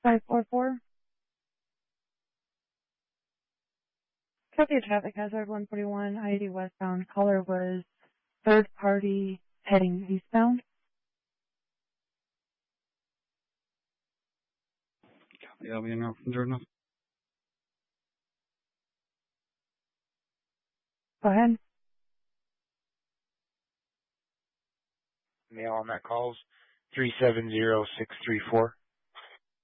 544. Copy of traffic hazard 141, I-80 westbound. Caller was third party heading eastbound. Copy, I'll be in now from Jordan. Go ahead. Mail on that calls 370634.